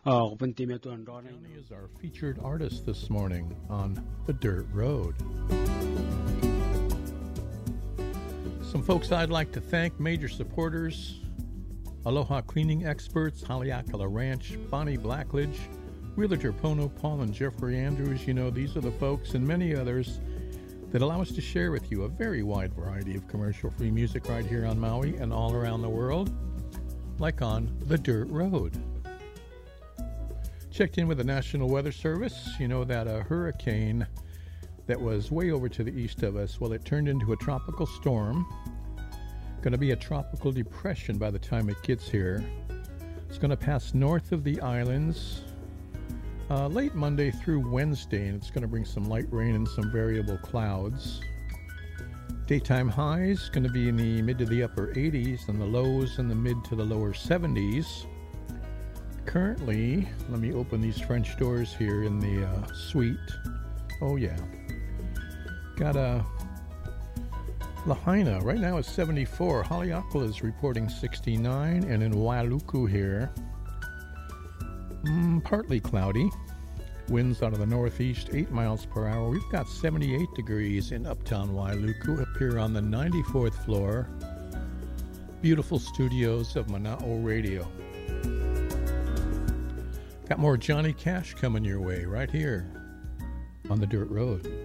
Johnny is our featured artist this morning on The Dirt Road. Some folks I'd like to thank, major supporters: Aloha Cleaning Experts, Haleakala Ranch, Bonnie Blackledge, Wheeler Jerpono, Paul and Jeffrey Andrews. You know, these are the folks and many others that allow us to share with you a very wide variety of commercial-free music right here on Maui and all around the world, like on The Dirt Road. Checked in with the National Weather Service. You know that a hurricane that was way over to the east of us, well, it turned into a tropical storm. Going to be a tropical depression by the time it gets here. It's going to pass north of the islands late Monday through Wednesday, and it's going to bring some light rain and some variable clouds. Daytime highs going to be in the mid to the upper 80s, and the lows in the mid to the lower 70s. Currently, let me open these French doors here in the suite. Oh yeah, got a Lahaina right now is 74. Haleakala is reporting 69, and in Wailuku here, partly cloudy. Winds out of the northeast, 8 miles per hour. We've got 78 degrees in uptown Wailuku, up here on the 94th floor. Beautiful studios of Mana'o Radio. Got more Johnny Cash coming your way right here on The Dirt Road.